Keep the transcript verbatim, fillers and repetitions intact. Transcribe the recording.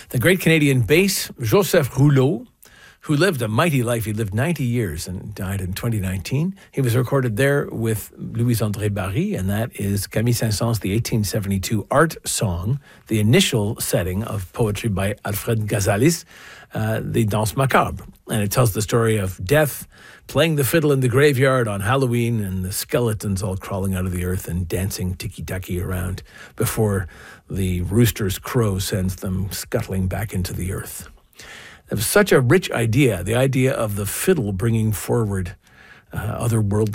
The great Canadian bass, Joseph Rouleau, who lived a mighty life. He lived ninety years and died in twenty nineteen. He was recorded there with Louis-André Barry, and that is Camille Saint-Saëns, the eighteen seventy-two art song, the initial setting of poetry by Alfred Ghazalis, uh, the Danse Macabre. And it tells the story of death, playing the fiddle in the graveyard on Halloween, and the skeletons all crawling out of the earth and dancing tiki-taki around before the rooster's crow sends them scuttling back into the earth. It was such a rich idea, the idea of the fiddle bringing forward uh, otherworldly